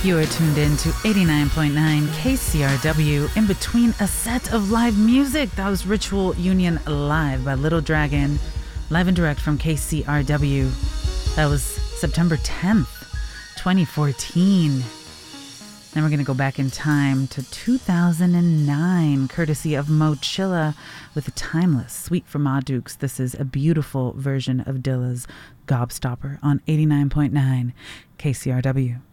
You are tuned in to 89.9 KCRW. In between a set of live music, that was Ritual Union Live by Little Dragon, live and direct from KCRW. That was September 10th, 2014. Then we're going to go back in time to 2009, courtesy of Mochilla with a timeless Sweet from Ma Dukes. This is a beautiful version of Dilla's Gobstopper on 89.9 KCRW.